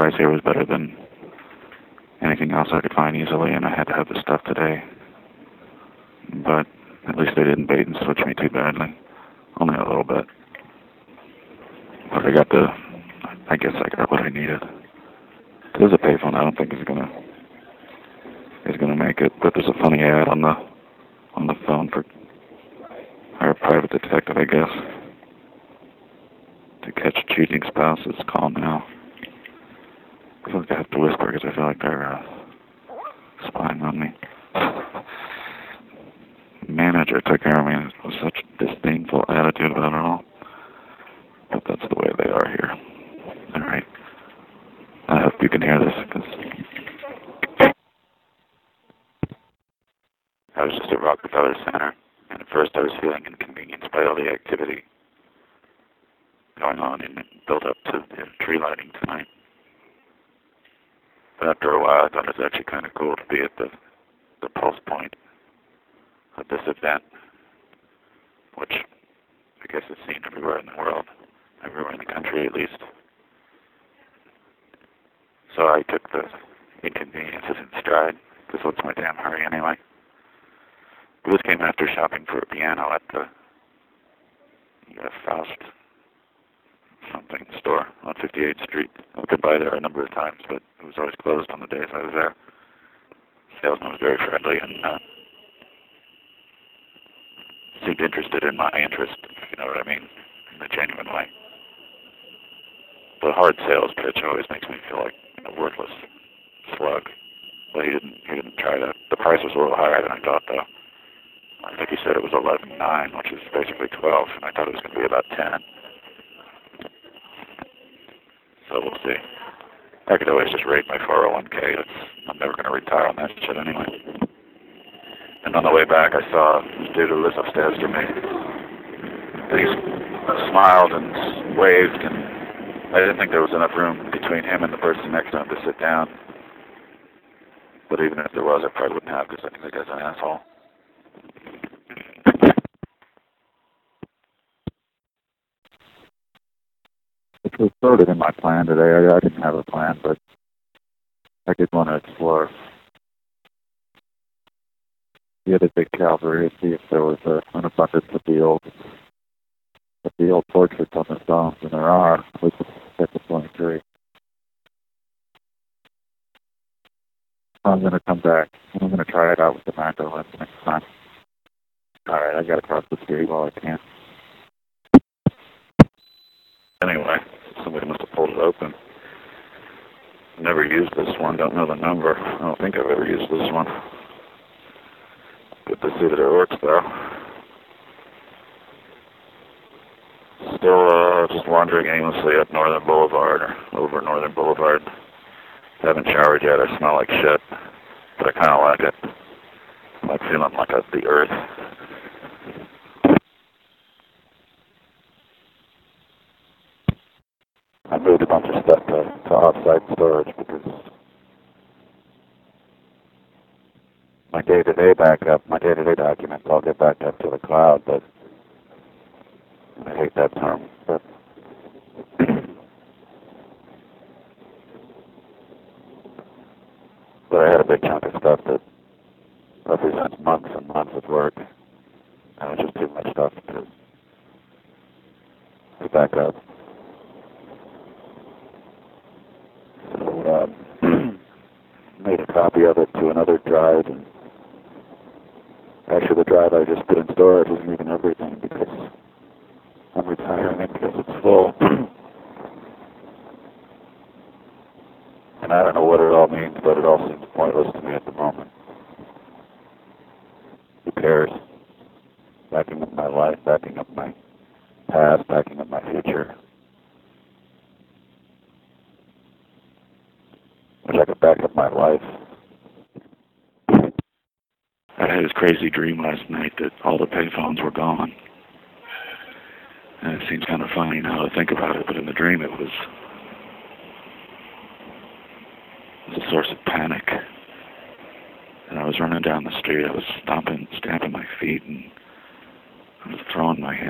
price here was better than anything else I could find easily, and I had to have the stuff today. But at least they didn't bait and switch me too badly. Only a little bit. But I guess I got what I needed. There's a payphone. I don't think he's gonna make it. But there's a funny ad on the phone for our private detective, I guess. To catch cheating spouses, call now. I feel like I have to whisper because I feel like they're spying on me. Manager took care of me with such disdainful attitude about it all. But that's the way they are here. Alright. I hope you can hear this, because I was just at Rockefeller Center, and at first I was feeling inconvenienced by all the activity going on and built up to the tree lighting tonight. But after a while, I thought it was actually kind of cool to be at the pulse point of this event, which I guess is seen everywhere in the world, everywhere in the country at least. So I took the inconveniences in stride, because what's my damn hurry anyway? But this came after shopping for a piano at the Faust something store on 58th Street. I could buy there a number of times, but it was always closed on the days I was there. The salesman was very friendly and seemed interested in my interest, if you know what I mean, in a genuine way. The hard sales pitch always makes me feel like a worthless slug. But he didn't try that. The price was a little higher than I thought, though. I think he said it was $11.9, which is basically $12, and I thought it was going to be about $10. So we'll see. I could always just rate my 401k. I'm never going to retire on that shit anyway. And on the way back, I saw this dude who lives upstairs from me. And he smiled and waved, and I didn't think there was enough room between him and the person next to him to sit down. But even if there was, I probably wouldn't have, because I think the guy's an asshole. Which was sort of in my plan today. I didn't have a plan, but I did want to explore the other big Calvary and see if there was an abundance of the old portraits on the stones, and there are, with the 23. I'm going to come back, and I'm going to try it out with the macro lens next time. Alright, I got to cross the street while I can. Anyway, somebody must have pulled it open. Never used this one, don't know the number. I don't think I've ever used this one. Good to see that it works, though. Still just wandering aimlessly up Northern Boulevard, or over Northern Boulevard. Haven't showered yet, I smell like shit, but I kind of like it. I like feeling like the earth. I moved a bunch of stuff to off-site storage because my day-to-day backup, my day-to-day documents all get backed up to the cloud, but I hate that term. But I had a big chunk of stuff that represents months and months of work, and it was just too much stuff to back up. So made a copy of it to another drive, and actually the drive I just put in storage isn't even everything because I'm retiring it because it's full. And I don't know what it all means, but it all seems pointless to me at the moment. Who cares? Backing up my life, backing up my past, backing up my future. Wish I could back up my life. I had this crazy dream last night that all the payphones were gone. And it seems kind of funny now to think about it, but in the dream it was a source of panic. And I was running down the street, I was stamping my feet, and I was throwing my hands.